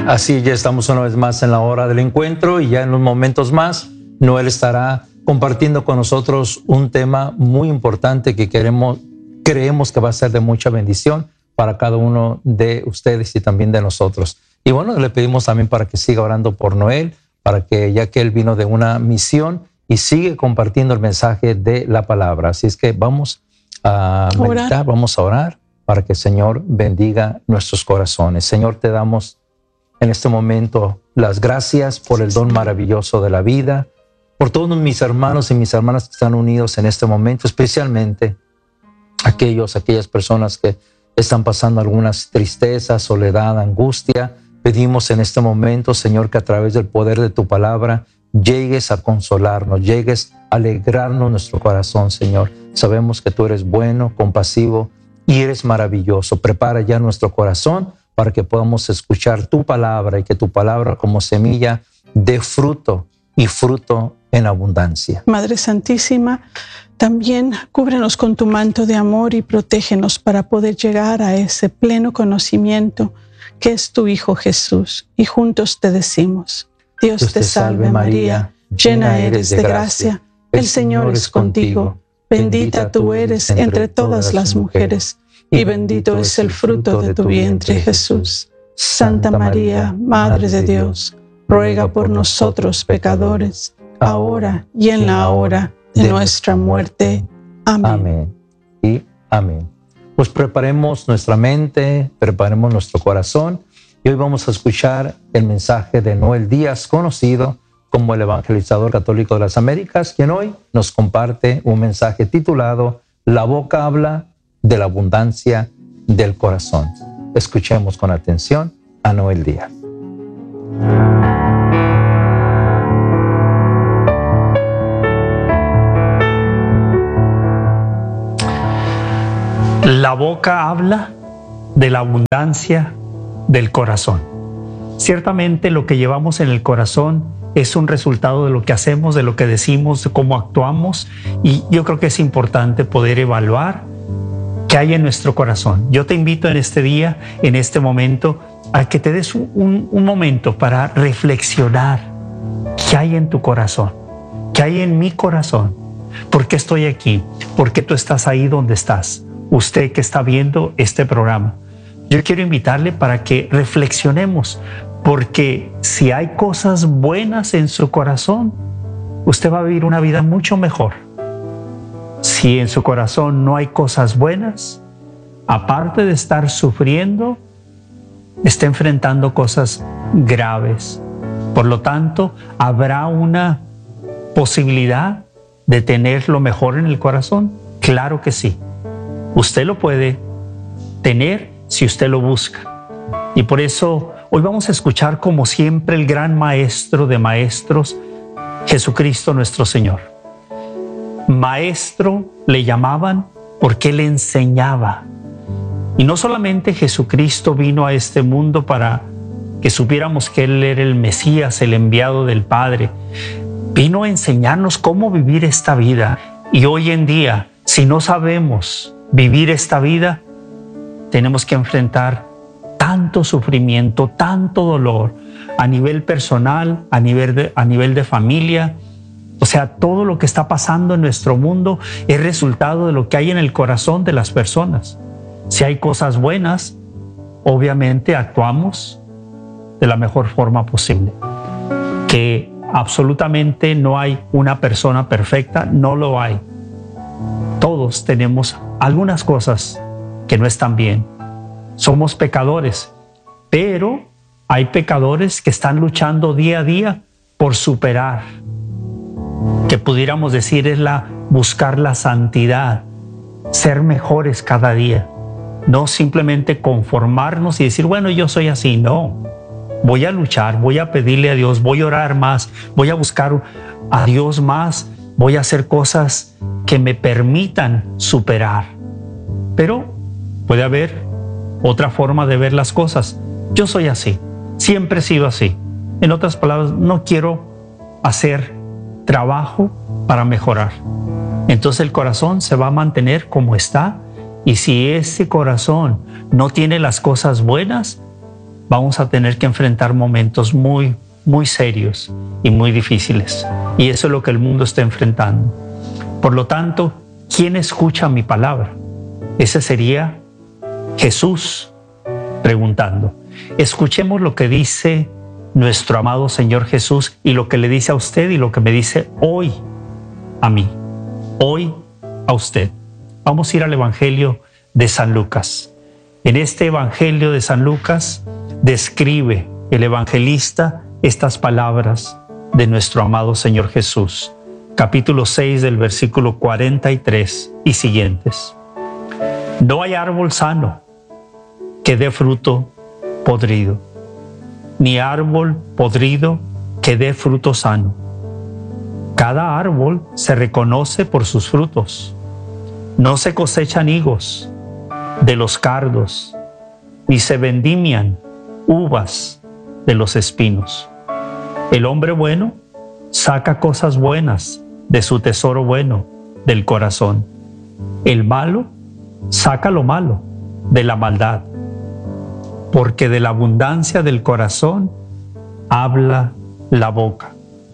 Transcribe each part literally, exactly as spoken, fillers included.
Así ya estamos una vez más en la hora del encuentro y ya en unos momentos más Noel estará compartiendo con nosotros un tema muy importante que queremos, creemos que va a ser de mucha bendición para cada uno de ustedes y también de nosotros. Y bueno, le pedimos también para que siga orando por Noel, para que ya que él vino de una misión y sigue compartiendo el mensaje de la palabra. Así es que vamos a meditar, orar. Vamos a orar para que el Señor bendiga nuestros corazones. Señor, te damos en este momento las gracias por el don maravilloso de la vida, por todos mis hermanos y mis hermanas que están unidos en este momento, especialmente aquellos, aquellas personas que están pasando algunas tristezas, soledad, angustia. Pedimos en este momento, Señor, que a través del poder de tu palabra llegues a consolarnos, llegues a alegrarnos nuestro corazón, Señor. Sabemos que tú eres bueno, compasivo y eres maravilloso. Prepara ya nuestro corazón para que podamos escuchar tu palabra y que tu palabra como semilla dé fruto y fruto en abundancia. Madre Santísima, también cúbrenos con tu manto de amor y protégenos para poder llegar a ese pleno conocimiento que es tu Hijo Jesús. Y juntos te decimos: Dios, Dios te salve María, llena eres de gracia, el Señor es contigo, bendita tú eres entre todas las mujeres, y bendito es el fruto de tu vientre, Jesús. Santa María, Madre de Dios, ruega por nosotros pecadores, ahora y en la hora de nuestra muerte. Amén. Amén y amén. Pues preparemos nuestra mente, preparemos nuestro corazón, y hoy vamos a escuchar el mensaje de Noel Díaz, conocido como el evangelizador católico de las Américas, quien hoy nos comparte un mensaje titulado La boca habla de la abundancia del corazón. Escuchemos con atención a Noel Díaz. La boca habla de la abundancia del corazón. Ciertamente lo que llevamos en el corazón es un resultado de lo que hacemos, de lo que decimos, de cómo actuamos, y yo creo que es importante poder evaluar qué hay en nuestro corazón. Yo te invito en este día, en este momento, a que te des un, un momento para reflexionar qué hay en tu corazón, qué hay en mi corazón, por qué estoy aquí, por qué tú estás ahí donde estás, usted que está viendo este programa. Yo quiero invitarle para que reflexionemos, porque si hay cosas buenas en su corazón, usted va a vivir una vida mucho mejor. Si en su corazón no hay cosas buenas, aparte de estar sufriendo, está enfrentando cosas graves. Por lo tanto, habrá una posibilidad de tener lo mejor en el corazón. Claro que sí. Usted lo puede tener si usted lo busca. Y por eso hoy vamos a escuchar, como siempre, el gran maestro de maestros, Jesucristo nuestro Señor. Maestro le llamaban porque Él enseñaba. Y no solamente Jesucristo vino a este mundo para que supiéramos que Él era el Mesías, el enviado del Padre. Vino a enseñarnos cómo vivir esta vida. Y hoy en día, si no sabemos vivir esta vida, tenemos que enfrentar tanto sufrimiento, tanto dolor, a nivel personal, a nivel de, a nivel de familia. O sea, todo lo que está pasando en nuestro mundo es resultado de lo que hay en el corazón de las personas. Si hay cosas buenas, obviamente actuamos de la mejor forma posible. Que absolutamente no hay una persona perfecta, no lo hay. Todos tenemos algunas cosas que no están bien. Somos pecadores, pero hay pecadores que están luchando día a día por superar, que pudiéramos decir es la buscar la santidad, ser mejores cada día, no simplemente conformarnos y decir, bueno, yo soy así. No, voy a luchar, voy a pedirle a Dios, voy a orar más, voy a buscar a Dios más, voy a hacer cosas que me permitan superar. Pero puede haber otra forma de ver las cosas. Yo soy así, siempre he sido así. En otras palabras, no quiero hacer trabajo para mejorar. Entonces el corazón se va a mantener como está, y si ese corazón no tiene las cosas buenas, vamos a tener que enfrentar momentos muy, muy serios y muy difíciles. Y eso es lo que el mundo está enfrentando. Por lo tanto, ¿quién escucha mi palabra? Ese sería Jesús preguntando. Escuchemos lo que dice nuestro amado Señor Jesús y lo que le dice a usted y lo que me dice hoy a mí, hoy a usted. Vamos a ir al Evangelio de San Lucas. En este Evangelio de San Lucas describe el evangelista estas palabras de nuestro amado Señor Jesús. Capítulo seis del versículo cuarenta y tres y siguientes. No hay árbol sano que dé fruto podrido, ni árbol podrido que dé fruto sano. Cada árbol se reconoce por sus frutos. No se cosechan higos de los cardos, ni se vendimian uvas de los espinos. El hombre bueno saca cosas buenas de su tesoro bueno del corazón. El malo saca lo malo de la maldad, porque de la abundancia del corazón habla la boca.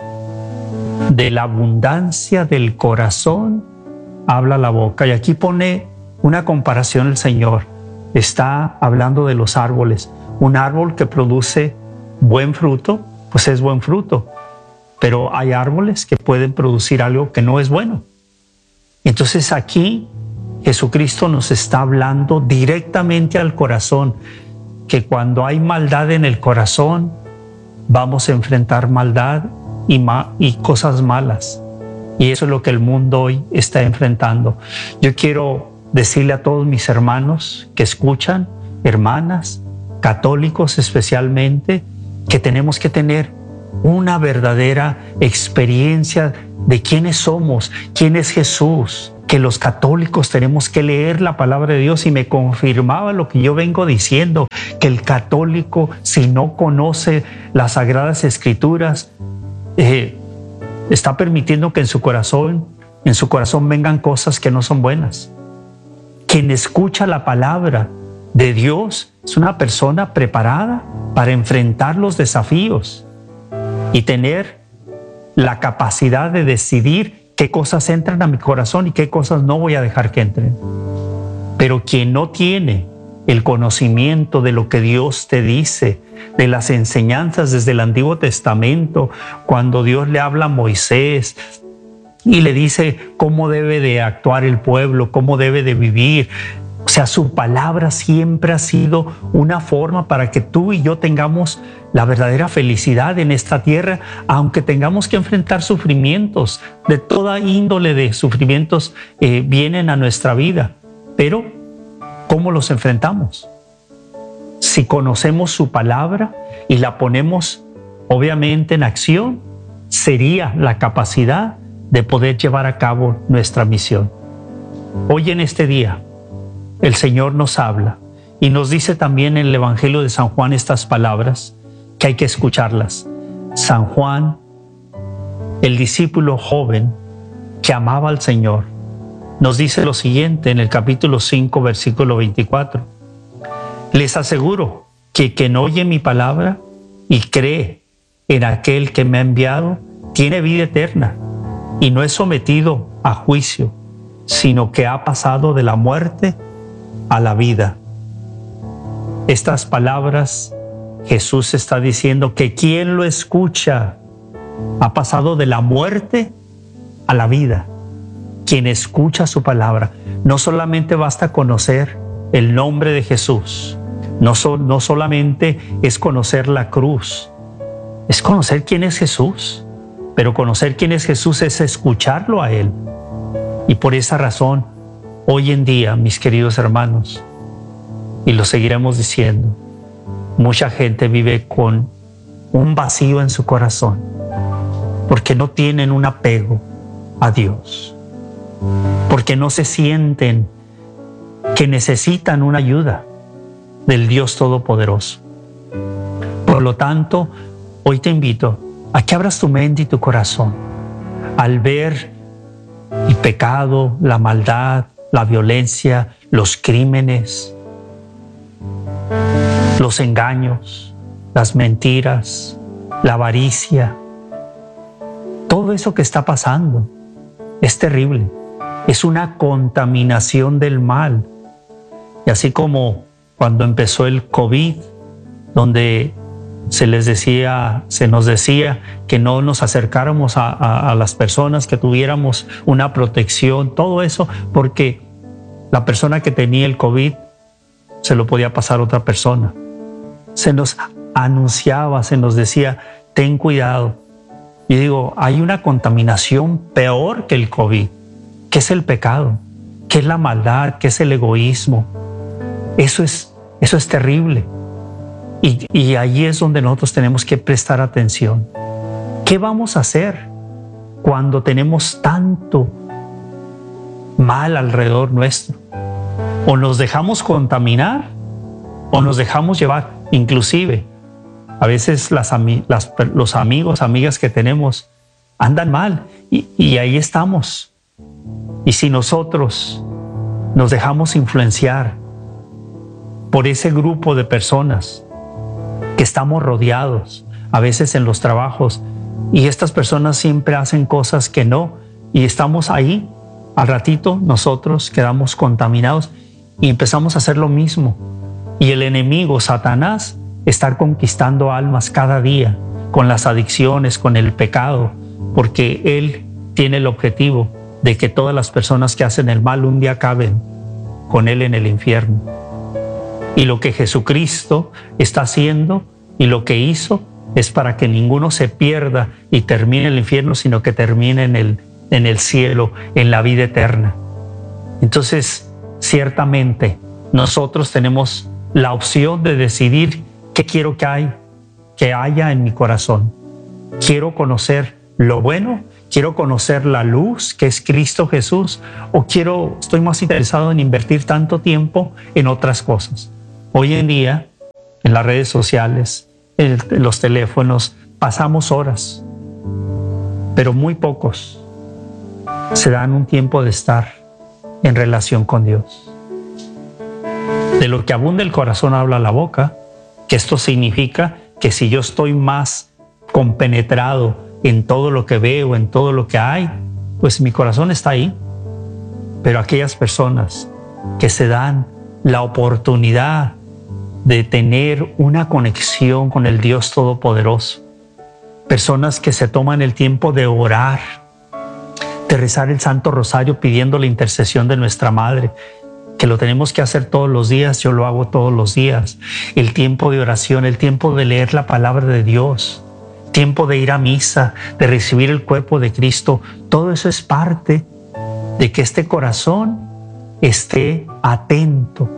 De la abundancia del corazón habla la boca. Y aquí pone una comparación el Señor. Está hablando de los árboles. Un árbol que produce buen fruto, pues es buen fruto. Pero hay árboles que pueden producir algo que no es bueno. Entonces aquí Jesucristo nos está hablando directamente al corazón, que cuando hay maldad en el corazón, vamos a enfrentar maldad y, ma y cosas malas. Y eso es lo que el mundo hoy está enfrentando. Yo quiero decirle a todos mis hermanos que escuchan, hermanas, católicos especialmente, que tenemos que tener una verdadera experiencia de quiénes somos, quién es Jesús, que los católicos tenemos que leer la palabra de Dios, y me confirmaba lo que yo vengo diciendo, que el católico, si no conoce las Sagradas Escrituras, eh, está permitiendo que en su corazón, en su corazón vengan cosas que no son buenas. Quien escucha la palabra de Dios es una persona preparada para enfrentar los desafíos y tener la capacidad de decidir qué cosas entran a mi corazón y qué cosas no voy a dejar que entren. Pero quien no tiene el conocimiento de lo que Dios te dice, de las enseñanzas desde el Antiguo Testamento, cuando Dios le habla a Moisés y le dice cómo debe de actuar el pueblo, cómo debe de vivir. O sea, su palabra siempre ha sido una forma para que tú y yo tengamos la verdadera felicidad en esta tierra, aunque tengamos que enfrentar sufrimientos. De toda índole de sufrimientos eh, vienen a nuestra vida. Pero, ¿cómo los enfrentamos? Si conocemos su palabra y la ponemos obviamente en acción, sería la capacidad de poder llevar a cabo nuestra misión. Hoy en este día, el Señor nos habla y nos dice también en el Evangelio de San Juan estas palabras que hay que escucharlas. San Juan, el discípulo joven que amaba al Señor, nos dice lo siguiente en el capítulo cinco, versículo veinticuatro. Les aseguro que quien oye mi palabra y cree en aquel que me ha enviado, tiene vida eterna y no es sometido a juicio, sino que ha pasado de la muerte a la vida. Estas palabras Jesús está diciendo que quien lo escucha ha pasado de la muerte a la vida. Quien escucha su palabra, no solamente basta conocer el nombre de Jesús, no, so, no solamente es conocer la cruz, es conocer quién es Jesús, pero conocer quién es Jesús es escucharlo a Él. Y por esa razón, hoy en día, mis queridos hermanos, y lo seguiremos diciendo, mucha gente vive con un vacío en su corazón porque no tienen un apego a Dios, porque no se sienten que necesitan una ayuda del Dios Todopoderoso. Por lo tanto, hoy te invito a que abras tu mente y tu corazón al ver el pecado, la maldad, la violencia, los crímenes. los engaños, las mentiras, la avaricia. Todo eso que está pasando es terrible. Es una contaminación del mal. Y así como cuando empezó el COVID, donde se les decía, se nos decía que no nos acercáramos a, a, a las personas, que tuviéramos una protección, todo eso, porque la persona que tenía el COVID se lo podía pasar a otra persona. Se nos anunciaba, se nos decía, ten cuidado. Y digo, hay una contaminación peor que el COVID, que es el pecado, que es la maldad, que es el egoísmo. Eso es, eso es terrible. Y, y ahí es donde nosotros tenemos que prestar atención. ¿Qué vamos a hacer cuando tenemos tanto mal alrededor nuestro? O nos dejamos contaminar o nos dejamos llevar. Inclusive, a veces las, las, los amigos, amigas que tenemos andan mal y, y ahí estamos. Y si nosotros nos dejamos influenciar por ese grupo de personas que estamos rodeados, a veces en los trabajos, y estas personas siempre hacen cosas que no, y estamos ahí, al ratito nosotros quedamos contaminados y empezamos a hacer lo mismo. Y el enemigo, Satanás, está conquistando almas cada día con las adicciones, con el pecado, porque él tiene el objetivo de que todas las personas que hacen el mal un día acaben con él en el infierno. Y lo que Jesucristo está haciendo y lo que hizo es para que ninguno se pierda y termine en el infierno, sino que termine en el, en el cielo, en la vida eterna. Entonces, ciertamente, nosotros tenemos la opción de decidir qué quiero que, hay, que haya en mi corazón. Quiero conocer lo bueno, quiero conocer la luz que es Cristo Jesús, o quiero, estoy más interesado en invertir tanto tiempo en otras cosas. Hoy en día, en las redes sociales, en los teléfonos, pasamos horas, pero muy pocos se dan un tiempo de estar en relación con Dios. De lo que abunda el corazón habla la boca, que esto significa que si yo estoy más compenetrado en todo lo que veo, en todo lo que hay, pues mi corazón está ahí. Pero aquellas personas que se dan la oportunidad de tener una conexión con el Dios Todopoderoso, personas que se toman el tiempo de orar, de rezar el Santo Rosario pidiendo la intercesión de nuestra Madre, que lo tenemos que hacer todos los días, yo lo hago todos los días. El tiempo de oración, el tiempo de leer la palabra de Dios, tiempo de ir a misa, de recibir el cuerpo de Cristo, todo eso es parte de que este corazón esté atento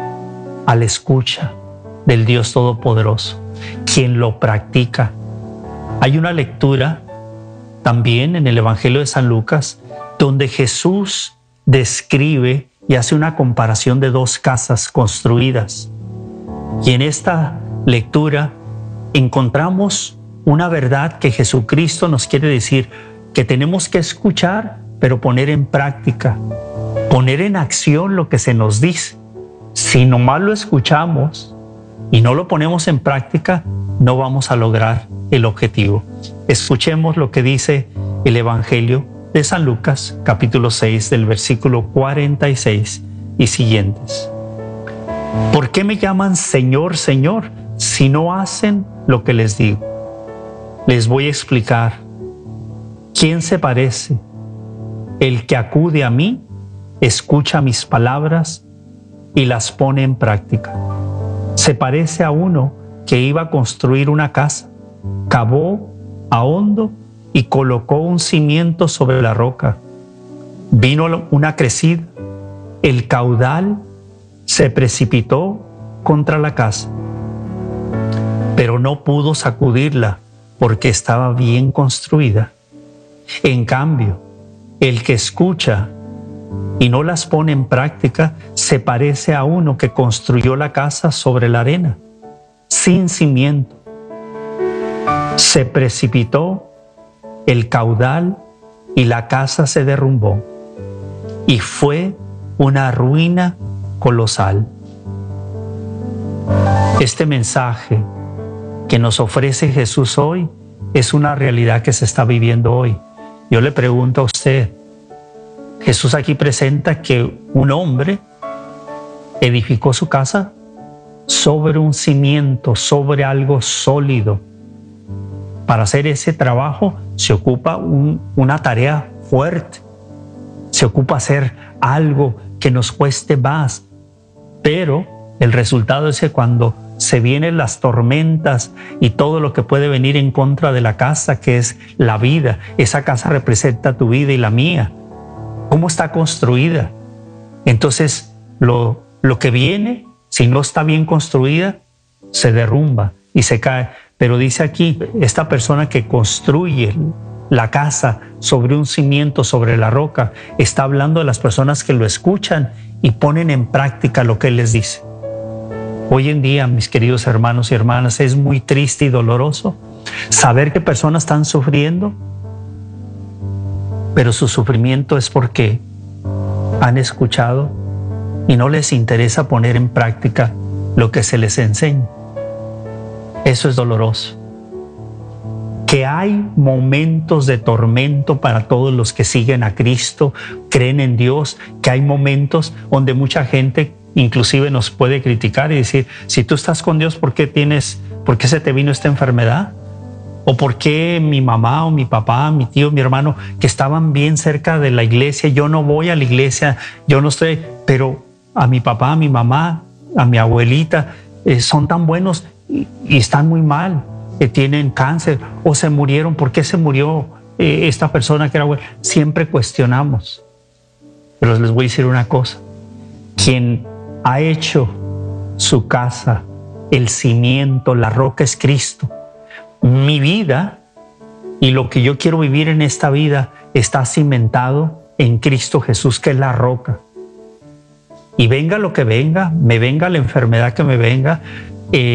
a la escucha del Dios Todopoderoso, quien lo practica. Hay una lectura también en el Evangelio de San Lucas donde Jesús describe y hace una comparación de dos casas construidas. Y en esta lectura encontramos una verdad que Jesucristo nos quiere decir, que tenemos que escuchar, pero poner en práctica, poner en acción lo que se nos dice. Si nomás lo escuchamos y no lo ponemos en práctica, no vamos a lograr el objetivo. Escuchemos lo que dice el Evangelio de San Lucas, capítulo seis, del versículo cuarenta y seis y siguientes. ¿Por qué me llaman Señor, Señor, si no hacen lo que les digo? Les voy a explicar. ¿Quién se parece? El que acude a mí, escucha mis palabras y las pone en práctica. Se parece a uno que iba a construir una casa, cavó a hondo y colocó un cimiento sobre la roca. Vino una crecida, el caudal se precipitó contra la casa, pero no pudo sacudirla porque estaba bien construida. En cambio, el que escucha y no las pone en práctica se parece a uno que construyó la casa sobre la arena, sin cimiento. Se precipitó el caudal y la casa se derrumbó, y fue una ruina colosal. Este mensaje que nos ofrece Jesús hoy es una realidad que se está viviendo hoy. Yo le pregunto a usted, Jesús aquí presenta que un hombre edificó su casa sobre un cimiento, sobre algo sólido. Para hacer ese trabajo se ocupa un, una tarea fuerte, se ocupa hacer algo que nos cueste más, pero el resultado es que cuando se vienen las tormentas y todo lo que puede venir en contra de la casa, que es la vida, esa casa representa tu vida y la mía. ¿Cómo está construida? Entonces, lo, lo que viene, si no está bien construida, se derrumba y se cae. Pero dice aquí, esta persona que construye la casa sobre un cimiento, sobre la roca, está hablando de las personas que lo escuchan y ponen en práctica lo que él les dice. Hoy en día, mis queridos hermanos y hermanas, es muy triste y doloroso saber que personas están sufriendo, pero su sufrimiento es porque han escuchado y no les interesa poner en práctica lo que se les enseña. Eso es doloroso. Que hay momentos de tormento para todos los que siguen a Cristo, creen en Dios, que hay momentos donde mucha gente inclusive nos puede criticar y decir, si tú estás con Dios, ¿por qué tienes, por qué se te vino esta enfermedad? ¿O por qué mi mamá o mi papá, mi tío, mi hermano, que estaban bien cerca de la iglesia, yo no voy a la iglesia, yo no estoy, pero a mi papá, a mi mamá, a mi abuelita, eh, son tan buenos y, y están muy mal, que tienen cáncer o se murieron? ¿Por qué se murió eh, esta persona que era buena? Siempre cuestionamos. Pero les voy a decir una cosa. Quien ha hecho su casa, el cimiento, la roca es Cristo. Mi vida y lo que yo quiero vivir en esta vida está cimentado en Cristo Jesús, que es la roca. Y venga lo que venga, me venga la enfermedad que me venga,